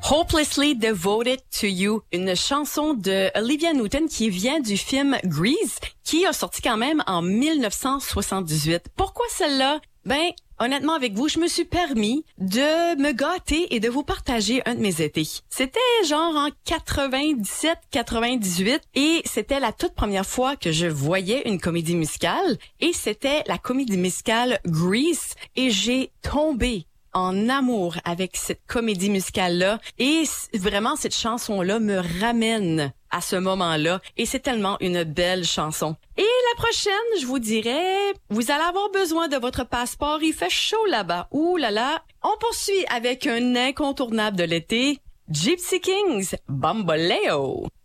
Hopelessly Devoted to You, une chanson de Olivia Newton qui vient du film Grease, qui a sorti quand même en 1978. Pourquoi celle-là? Ben, honnêtement avec vous, je me suis permis de me gâter et de vous partager un de mes étés. C'était genre en 97-98 et c'était la toute première fois que je voyais une comédie musicale et c'était la comédie musicale Grease et j'ai tombé en amour avec cette comédie musicale-là et vraiment cette chanson-là me ramène à ce moment-là et c'est tellement une belle chanson. Et la prochaine, je vous dirais, vous allez avoir besoin de votre passeport, il fait chaud là-bas. Ouh là là, on poursuit avec un incontournable de l'été, Gypsy Kings, Bamboleo.